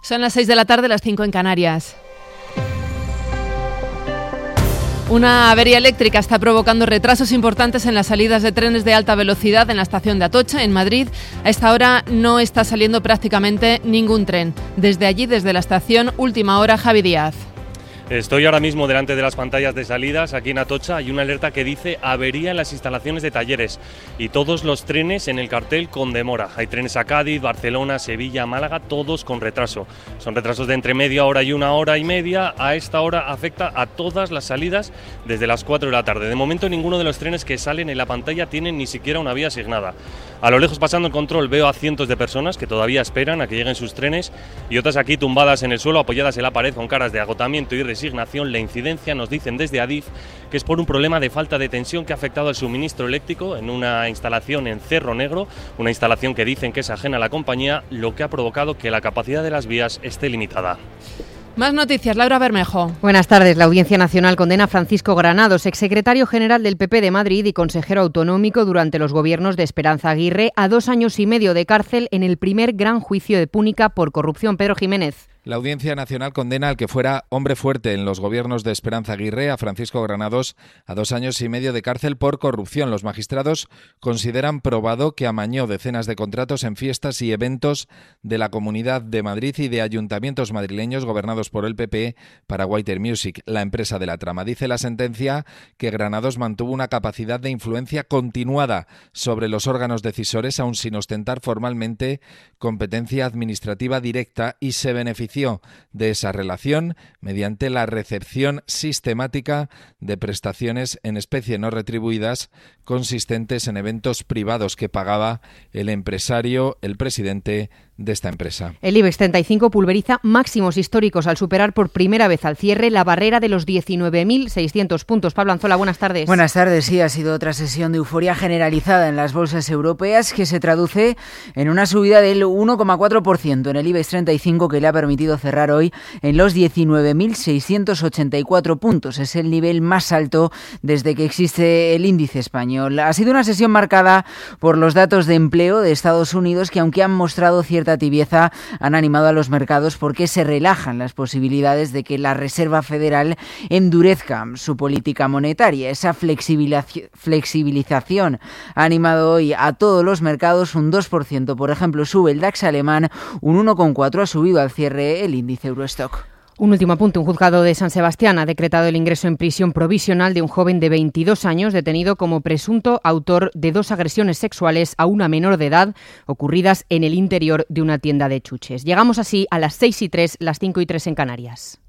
Son las 6 de la tarde, las 5 en Canarias. Una avería eléctrica está provocando retrasos importantes en las salidas de trenes de alta velocidad en la estación de Atocha, en Madrid. A esta hora no está saliendo prácticamente ningún tren. Desde allí, desde la estación, última hora, Javi Díaz. Estoy ahora mismo delante de las pantallas de salidas. Aquí en Atocha hay una alerta que dice avería en las instalaciones de Talleres y todos los trenes en el cartel con demora. Hay trenes a Cádiz, Barcelona, Sevilla, Málaga, todos con retraso. Son retrasos de entre media hora y una hora y media. A esta hora afecta a todas las salidas desde las 4 de la tarde. De momento ninguno de los trenes que salen en la pantalla tienen ni siquiera una vía asignada. A lo lejos, pasando el control, veo a cientos de personas que todavía esperan a que lleguen sus trenes y otras aquí tumbadas en el suelo, apoyadas en la pared con caras de agotamiento y resignación. La incidencia, nos dicen desde Adif, que es por un problema de falta de tensión que ha afectado al suministro eléctrico en una instalación en Cerro Negro, una instalación que dicen que es ajena a la compañía, lo que ha provocado que la capacidad de las vías esté limitada. Más noticias, Laura Bermejo. Buenas tardes. La Audiencia Nacional condena a Francisco Granados, exsecretario general del PP de Madrid y consejero autonómico durante los gobiernos de Esperanza Aguirre, a 2 años y medio de cárcel en el primer gran juicio de Púnica por corrupción. Pedro Jiménez. La Audiencia Nacional condena al que fuera hombre fuerte en los gobiernos de Esperanza Aguirre, a Francisco Granados, a 2 años y medio de cárcel por corrupción. Los magistrados consideran probado que amañó decenas de contratos en fiestas y eventos de la Comunidad de Madrid y de ayuntamientos madrileños gobernados por el PP para Whiter Music, la empresa de la trama. Dice la sentencia que Granados mantuvo una capacidad de influencia continuada sobre los órganos decisores, aun sin ostentar formalmente competencia administrativa directa, y se benefició de esa relación mediante la recepción sistemática de prestaciones en especie no retribuidas consistentes en eventos privados que pagaba el empresario, el presidente de esta empresa. El IBEX 35 pulveriza máximos históricos al superar por primera vez al cierre la barrera de los 19.600 puntos. Pablo Anzola, buenas tardes. Buenas tardes. Sí, ha sido otra sesión de euforia generalizada en las bolsas europeas que se traduce en una subida del 1,4% en el IBEX 35, que le ha permitido cerrar hoy en los 19.684 puntos. Es el nivel más alto desde que existe el índice español. Ha sido una sesión marcada por los datos de empleo de Estados Unidos, que aunque han mostrado cierta tibieza, han animado a los mercados porque se relajan las posibilidades de que la Reserva Federal endurezca su política monetaria. Esa flexibilización ha animado hoy a todos los mercados un 2%. Por ejemplo, sube el DAX alemán un 1,4%, ha subido al cierre el índice Eurostock. Un último apunte. Un juzgado de San Sebastián ha decretado el ingreso en prisión provisional de un joven de 22 años detenido como presunto autor de 2 agresiones sexuales a una menor de edad ocurridas en el interior de una tienda de chuches. Llegamos así a las 6:03, las 5:03 en Canarias.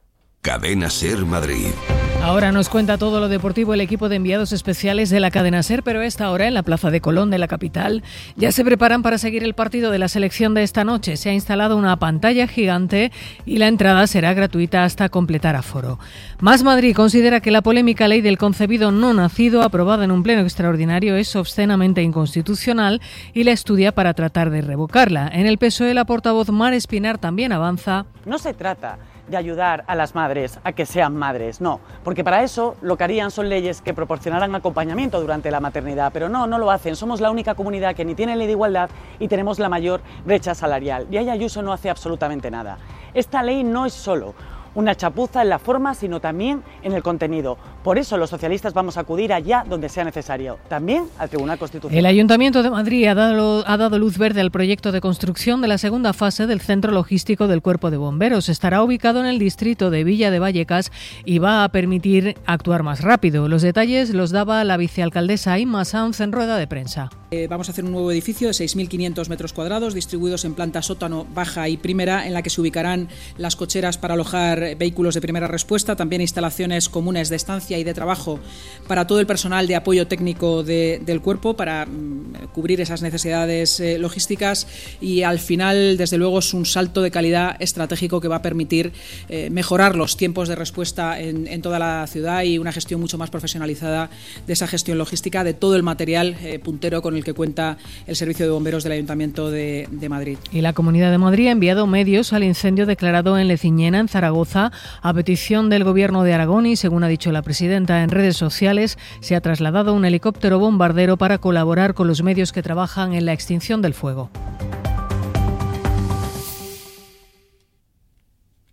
Cadena SER Madrid. Ahora nos cuenta todo lo deportivo el equipo de enviados especiales de la cadena SER, pero a esta hora en la Plaza de Colón de la capital ya se preparan para seguir el partido de la selección de esta noche. Se ha instalado una pantalla gigante y la entrada será gratuita hasta completar aforo. Más Madrid considera que la polémica ley del concebido no nacido, aprobada en un pleno extraordinario, es obscenamente inconstitucional y la estudia para tratar de revocarla. En el PSOE, la portavoz Mar Espinar también avanza. No se trata de ayudar a las madres a que sean madres, no, porque para eso lo que harían son leyes que proporcionaran acompañamiento durante la maternidad, pero no lo hacen. Somos la única comunidad que ni tiene ley de igualdad y tenemos la mayor brecha salarial, y ahí Ayuso no hace absolutamente nada. Esta ley no es solo una chapuza en la forma, sino también en el contenido. Por eso los socialistas vamos a acudir allá donde sea necesario, también al Tribunal Constitucional. El Ayuntamiento de Madrid ha dado luz verde al proyecto de construcción de la segunda fase del centro logístico del Cuerpo de Bomberos. Estará ubicado en el distrito de Villa de Vallecas y va a permitir actuar más rápido. Los detalles los daba la vicealcaldesa Inma Sanz en rueda de prensa. Vamos a hacer un nuevo edificio de 6.500 metros cuadrados, distribuidos en planta sótano, baja y primera, en la que se ubicarán las cocheras para alojar vehículos de primera respuesta, también instalaciones comunes de estancia y de trabajo para todo el personal de apoyo técnico del cuerpo, para cubrir esas necesidades logísticas, y al final, desde luego, es un salto de calidad estratégico que va a permitir mejorar los tiempos de respuesta en toda la ciudad y una gestión mucho más profesionalizada de esa gestión logística, de todo el material puntero con el que cuenta el Servicio de Bomberos del Ayuntamiento de Madrid. Y la Comunidad de Madrid ha enviado medios al incendio declarado en Leciñena, en Zaragoza, a petición del Gobierno de Aragón, y según ha dicho la presidenta en redes sociales, se ha trasladado un helicóptero bombardero para colaborar con los medios que trabajan en la extinción del fuego.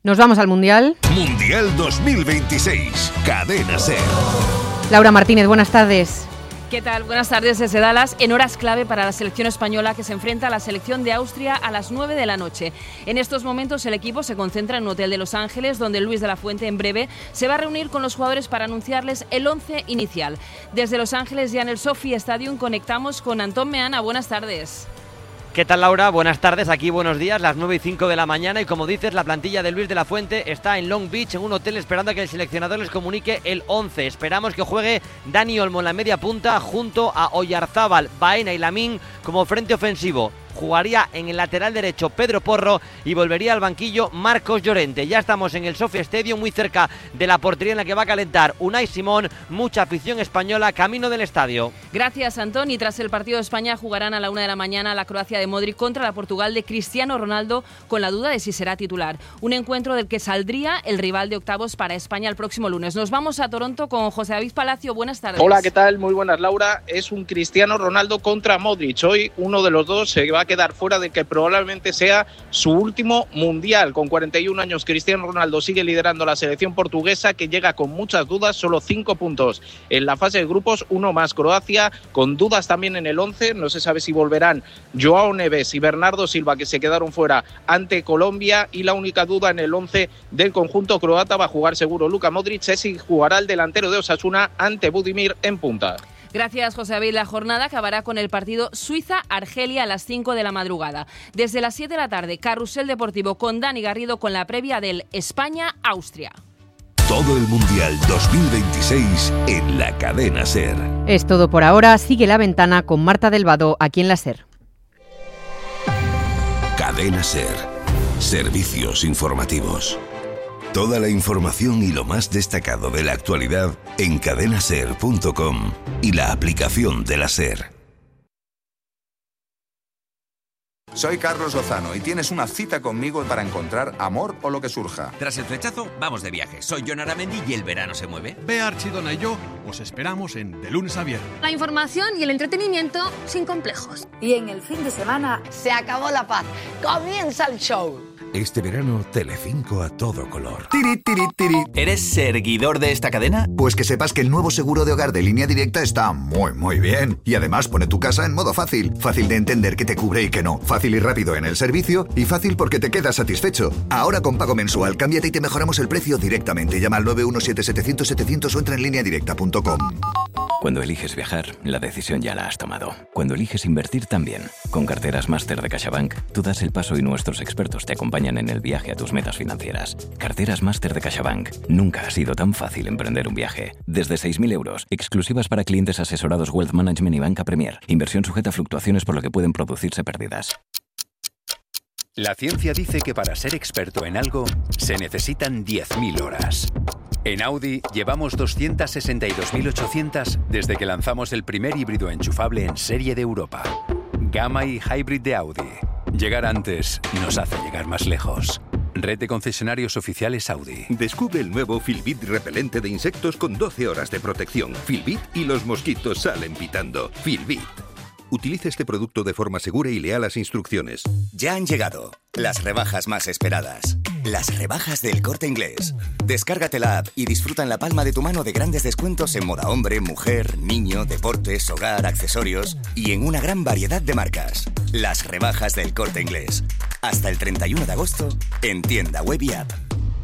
Nos vamos al Mundial. Mundial 2026, Cadena SER. Laura Martínez, buenas tardes. ¿Qué tal? Buenas tardes desde Dallas, en horas clave para la selección española que se enfrenta a la selección de Austria a las 9 de la noche. En estos momentos el equipo se concentra en un hotel de Los Ángeles, donde Luis de la Fuente en breve se va a reunir con los jugadores para anunciarles el 11 inicial. Desde Los Ángeles, ya en el SoFi Stadium, conectamos con Antón Meana. Buenas tardes. ¿Qué tal, Laura? Buenas tardes, aquí buenos días, las 9:05 de la mañana y como dices, la plantilla de Luis de la Fuente está en Long Beach, en un hotel, esperando a que el seleccionador les comunique el 11. Esperamos que juegue Dani Olmo en la media punta junto a Oyarzábal, Baena y Lamín como frente ofensivo. Jugaría en el lateral derecho Pedro Porro y volvería al banquillo Marcos Llorente. Ya estamos en el SoFi Stadium, muy cerca de la portería en la que va a calentar Unai Simón. Mucha afición española camino del estadio. Gracias, Antón. Y tras el partido de España jugarán a la 1 de la mañana la Croacia de Modric contra la Portugal de Cristiano Ronaldo, con la duda de si será titular. Un encuentro del que saldría el rival de octavos para España el próximo lunes. Nos vamos a Toronto con José David Palacio. Buenas tardes. Hola, ¿qué tal? Muy buenas, Laura. Es un Cristiano Ronaldo contra Modric. Hoy uno de los dos se va a quedar fuera de que probablemente sea su último mundial. Con 41 años, Cristiano Ronaldo sigue liderando la selección portuguesa, que llega con muchas dudas, solo 5 puntos en la fase de grupos, uno más. Croacia con dudas también en el 11, no se sabe si volverán Joao Neves y Bernardo Silva, que se quedaron fuera ante Colombia, y la única duda en el 11 del conjunto croata, va a jugar seguro Luka Modric, es si jugará el delantero de Osasuna ante Budimir en punta. Gracias, José David. La jornada acabará con el partido Suiza-Argelia a las 5 de la madrugada. Desde las 7 de la tarde, Carrusel Deportivo con Dani Garrido con la previa del España-Austria. Todo el Mundial 2026 en la Cadena SER. Es todo por ahora. Sigue La Ventana con Marta del Vado, aquí en la SER. Cadena SER. Servicios informativos. Toda la información y lo más destacado de la actualidad en cadenaser.com y la aplicación de la SER. Soy Carlos Lozano y tienes una cita conmigo para encontrar amor o lo que surja. Tras el flechazo, vamos de viaje. Soy Jon Aramendi y el verano se mueve. Bea Archidona y yo os esperamos en De Lunes a Viernes. La información y el entretenimiento sin complejos. Y en el fin de semana se acabó la paz. Comienza el show. Este verano, Telecinco a todo color. Tiri, tiri, tiri. ¿Eres seguidor de esta cadena? Pues que sepas que el nuevo seguro de hogar de Línea Directa está muy bien. Y además pone tu casa en modo fácil. Fácil de entender qué te cubre y qué no. Fácil y rápido en el servicio. Y fácil porque te quedas satisfecho. Ahora con pago mensual, cámbiate y te mejoramos el precio directamente. Llama al 917-700-700 o entra en lineadirecta.com. Cuando eliges viajar, la decisión ya la has tomado. Cuando eliges invertir, también. Con Carteras Máster de CaixaBank, tú das el paso y nuestros expertos te acompañan en el viaje a tus metas financieras. Carteras Máster de CaixaBank. Nunca ha sido tan fácil emprender un viaje. Desde 6.000 euros, exclusivas para clientes asesorados Wealth Management y Banca Premier. Inversión sujeta a fluctuaciones por lo que pueden producirse pérdidas. La ciencia dice que para ser experto en algo se necesitan 10.000 horas. En Audi llevamos 262.800 desde que lanzamos el primer híbrido enchufable en serie de Europa. Gamma y Hybrid de Audi. Llegar antes nos hace llegar más lejos. Red de concesionarios oficiales Audi. Descubre el nuevo Filbit repelente de insectos con 12 horas de protección. Filbit y los mosquitos salen pitando. Filbit. Utilice este producto de forma segura y lea las instrucciones. Ya han llegado las rebajas más esperadas. Las rebajas del Corte Inglés. Descárgate la app y disfruta en la palma de tu mano de grandes descuentos en moda hombre, mujer, niño, deportes, hogar, accesorios y en una gran variedad de marcas. Las rebajas del Corte Inglés. Hasta el 31 de agosto en tienda web y app.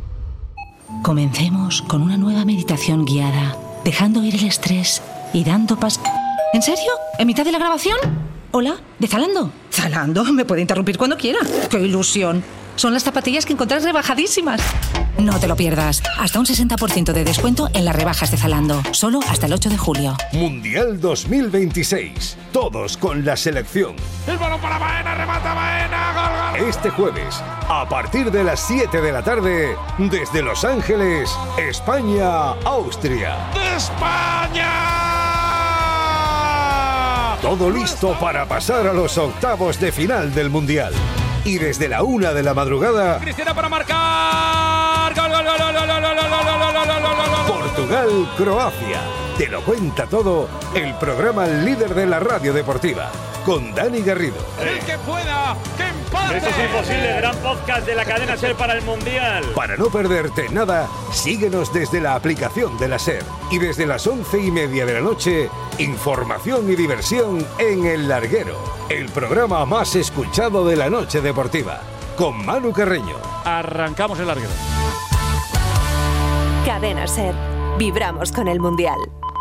Comencemos con una nueva meditación guiada, dejando ir el estrés y dando paso. ¿En serio? ¿En mitad de la grabación? Hola, ¿de Zalando? ¿Zalando? Me puede interrumpir cuando quiera. ¡Qué ilusión! Son las zapatillas que encontrás rebajadísimas. No te lo pierdas. Hasta un 60% de descuento en las rebajas de Zalando. Solo hasta el 8 de julio. Mundial 2026. Todos con la selección. El balón para Baena, remata Baena. Gol, gol. Este jueves, a partir de las 7 de la tarde, desde Los Ángeles, España, Austria. ¡De España! Todo listo para pasar a los octavos de final del Mundial. Y desde la 1 de la madrugada, Cristiano para marcar. Gol, gol, gol, gol, gol, gol, gol, gol, gol, gol, gol, gol, gol. Portugal, Croacia. Te lo cuenta todo el programa líder de la radio deportiva, con Dani Garrido. El que pueda, que empate. Eso es imposible, gran podcast de la cadena SER para el Mundial. Para no perderte nada, síguenos desde la aplicación de la SER. Y desde las 11:30 de la noche, información y diversión en El Larguero, el programa más escuchado de la noche deportiva, con Manu Carreño. Arrancamos El Larguero. Cadena SER. Vibramos con el Mundial.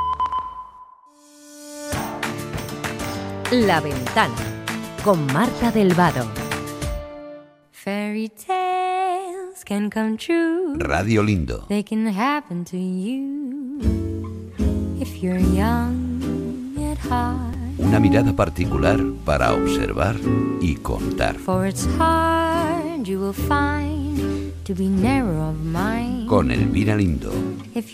La Ventana, con Marta del Vado. Fairy tales can come true. Radio Lindo. They can happen to you if you're young at heart. Una mirada particular para observar y contar. For it's hard, you will find, to be narrow of mind. Con Elvira Lindo.